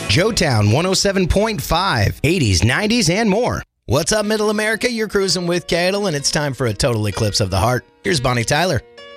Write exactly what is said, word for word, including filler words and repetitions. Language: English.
Joetown one oh seven point five, eighties, nineties, and more. What's up, Middle America? You're cruising with Cadel, and it's time for a total eclipse of the heart. Here's Bonnie Tyler.